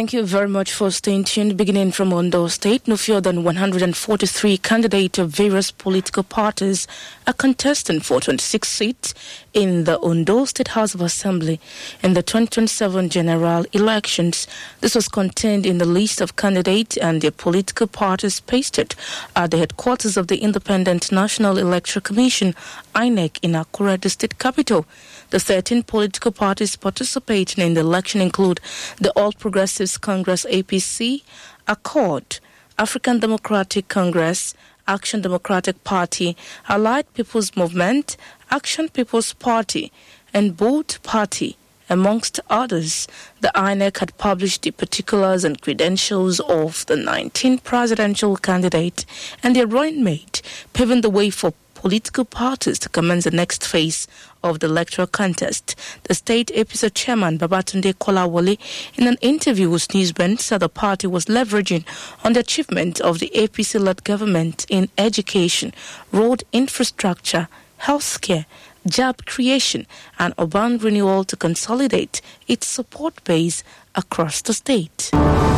Thank you very much for staying tuned. Beginning from Ondo State, no fewer than 143 candidates of various political parties are contesting for 26 seats in the Ondo State House of Assembly in the 2027 general elections. This was contained in the list of candidates and their political parties pasted at the headquarters of the Independent National Electoral Commission, INEC, in Akure, the state capital. The 13 political parties participating in the election include the All Progressives Congress APC, Accord, African Democratic Congress, Action Democratic Party, Allied People's Movement, Action People's Party, and Bold Party. Amongst others, the INEC had published the particulars and credentials of the 19 presidential candidates and their running mate, paving the way for political parties to commence the next phase of the electoral contest. The state APC chairman, Babatunde Kolawole, in an interview with Newsbend, said the party was leveraging on the achievement of the APC-led government in education, road infrastructure, healthcare, job creation, and urban renewal to consolidate its support base across the state.